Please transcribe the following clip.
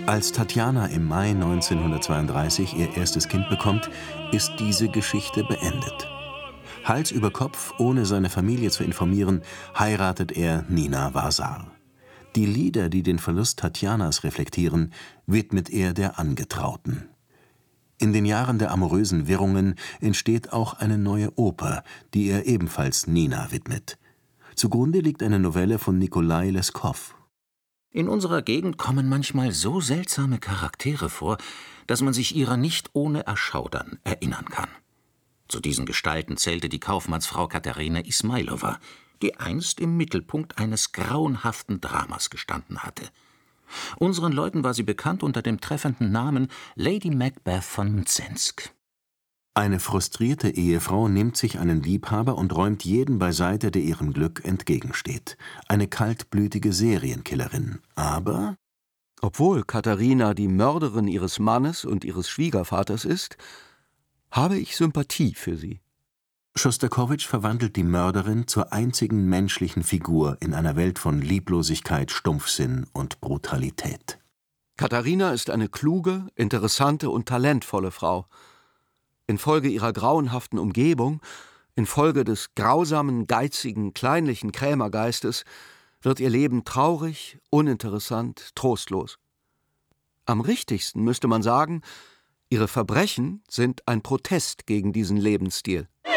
Als Tatjana im Mai 1932 ihr erstes Kind bekommt, ist diese Geschichte beendet. Hals über Kopf, ohne seine Familie zu informieren, heiratet er Nina Vasar. Die Lieder, die den Verlust Tatjanas reflektieren, widmet er der Angetrauten. In den Jahren der amorösen Wirrungen entsteht auch eine neue Oper, die er ebenfalls Nina widmet. Zugrunde liegt eine Novelle von Nikolai Leskow. In unserer Gegend kommen manchmal so seltsame Charaktere vor, dass man sich ihrer nicht ohne Erschaudern erinnern kann. Zu diesen Gestalten zählte die Kaufmannsfrau Katharina Ismailowa, die einst im Mittelpunkt eines grauenhaften Dramas gestanden hatte. Unseren Leuten war sie bekannt unter dem treffenden Namen Lady Macbeth von Mzensk. Eine frustrierte Ehefrau nimmt sich einen Liebhaber und räumt jeden beiseite, der ihrem Glück entgegensteht. Eine kaltblütige Serienkillerin. Aber obwohl Katharina die Mörderin ihres Mannes und ihres Schwiegervaters ist, habe ich Sympathie für sie. Schostakowitsch verwandelt die Mörderin zur einzigen menschlichen Figur in einer Welt von Lieblosigkeit, Stumpfsinn und Brutalität. Katharina ist eine kluge, interessante und talentvolle Frau. Infolge ihrer grauenhaften Umgebung, infolge des grausamen, geizigen, kleinlichen Krämergeistes, wird ihr Leben traurig, uninteressant, trostlos. Am richtigsten müsste man sagen, ihre Verbrechen sind ein Protest gegen diesen Lebensstil.